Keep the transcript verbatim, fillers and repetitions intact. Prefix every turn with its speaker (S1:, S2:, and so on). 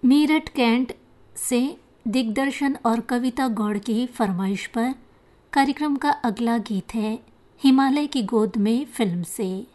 S1: Meerut cantt से दिग्दर्शन और कविता गौड़ की फरमाइश पर कार्यक्रम का अगला गीत है हिमालय की गोद में फिल्म से।